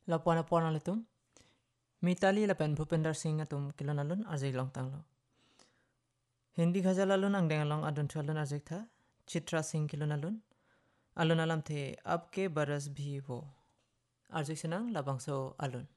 Lapuan apuan alitum. Mitali lapen Bhupinder Singh atum kilon alun arjay long tanglo. Hindi ghazal alun ang dengalong adun alun arjay tha. Chitra Singh kilon alun. Alun alam the ab ke baras bhi wo. Arjay sinang labang so alun.